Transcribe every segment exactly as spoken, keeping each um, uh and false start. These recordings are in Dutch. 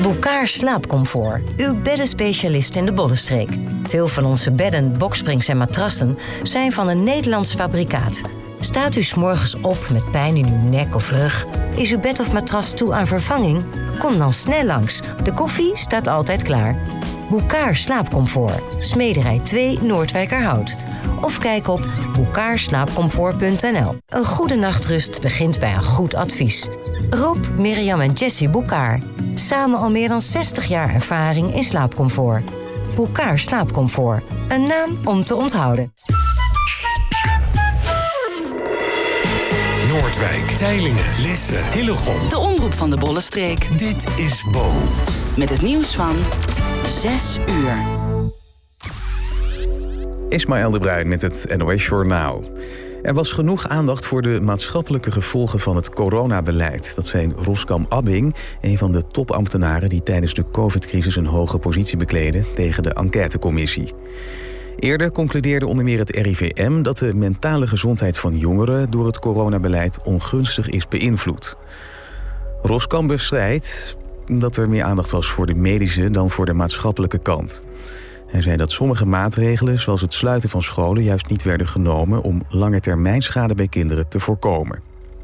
Bouckaert slaapcomfort, uw beddenspecialist in de Bollenstreek. Veel van onze bedden, boksprings en matrassen zijn van een Nederlands fabrikaat. Staat u 's morgens op met pijn in uw nek of rug? Is uw bed of matras toe aan vervanging? Kom dan snel langs. De koffie staat altijd klaar. Bouckaert slaapcomfort, Smederij twee Noordwijkerhout. Of kijk op bouckaert slaapcomfort punt n l. Een goede nachtrust begint bij een goed advies. Rob, Mirjam en Jessie Bouckaert. Samen al meer dan zestig jaar ervaring in slaapcomfort. Bouckaert slaapcomfort. Een naam om te onthouden. Noordwijk, Teylingen, Lisse, Hillegom. De omroep van de Bollenstreek. Dit is Bo. Met het nieuws van zes uur. Ismaël de Bruin met het N O S Journaal. Er was genoeg aandacht voor de maatschappelijke gevolgen van het coronabeleid. Dat zei Roskam Abbing, een van de topambtenaren die tijdens de covid-crisis een hoge positie bekleden, tegen de enquêtecommissie. Eerder concludeerde onder meer het R I V M dat de mentale gezondheid van jongeren door het coronabeleid ongunstig is beïnvloed. Roskam bestrijdt dat er meer aandacht was voor de medische dan voor de maatschappelijke kant. Hij zei dat sommige maatregelen, zoals het sluiten van scholen, juist niet werden genomen om langetermijnschade bij kinderen te voorkomen.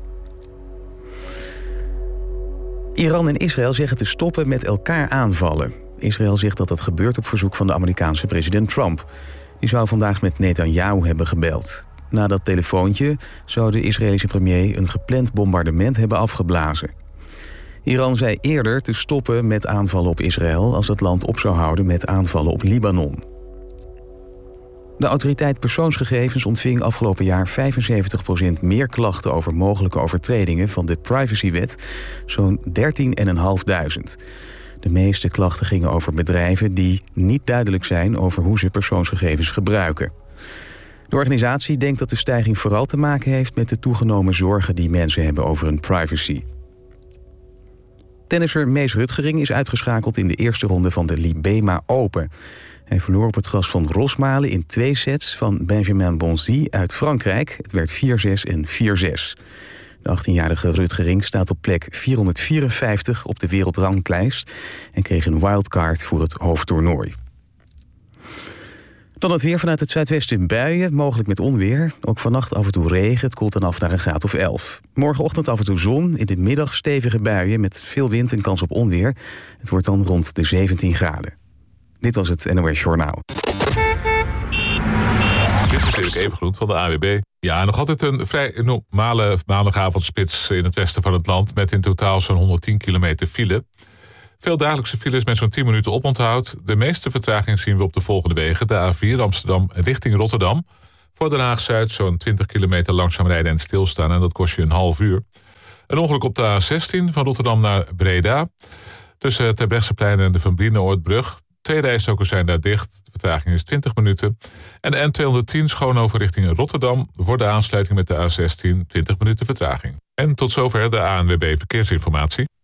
Iran en Israël zeggen te stoppen met elkaar aanvallen. Israël zegt dat dat gebeurt op verzoek van de Amerikaanse president Trump. Die zou vandaag met Netanyahu hebben gebeld. Na dat telefoontje zou de Israëlische premier een gepland bombardement hebben afgeblazen. Iran zei eerder te stoppen met aanvallen op Israël als het land op zou houden met aanvallen op Libanon. De autoriteit persoonsgegevens ontving afgelopen jaar vijfenzeventig procent meer klachten over mogelijke overtredingen van de privacywet, zo'n dertienduizend vijfhonderd. De meeste klachten gingen over bedrijven die niet duidelijk zijn over hoe ze persoonsgegevens gebruiken. De organisatie denkt dat de stijging vooral te maken heeft met de toegenomen zorgen die mensen hebben over hun privacy. Tennisser Mees Rutgering is uitgeschakeld in de eerste ronde van de Libema Open. Hij verloor op het gras van Rosmalen in twee sets van Benjamin Bonzi uit Frankrijk. Het werd vier zes en vier zes. De achttienjarige Rutgering staat op plek vierhonderdvierenvijftig op de wereldranglijst en kreeg een wildcard voor het hoofdtoernooi. Dan het weer vanuit het zuidwesten buien, mogelijk met onweer. Ook vannacht af en toe regen, het koelt dan af naar een graad of elf. Morgenochtend af en toe zon, in de middag stevige buien met veel wind en kans op onweer. Het wordt dan rond de zeventien graden. Dit was het N O S Journaal. Dit is Erik Evengroen van de A W B. Ja, nog altijd een vrij normale maandagavondspits in het westen van het land, met in totaal zo'n honderdtien kilometer file. Veel dagelijkse files met zo'n tien minuten oponthoud. De meeste vertraging zien we op de volgende wegen. De A vier Amsterdam richting Rotterdam. Voor Den Haag-Zuid zo'n twintig kilometer langzaam rijden en stilstaan. En dat kost je een half uur. Een ongeluk op de A zestien van Rotterdam naar Breda. Tussen het Terbrechtseplein en de Van Brienenoordbrug. Twee rijstroken zijn daar dicht. De vertraging is twintig minuten. En de N tweehonderdtien Schoonhoven richting Rotterdam. Voor de aansluiting met de A zestien twintig minuten vertraging. En tot zover de A N W B Verkeersinformatie.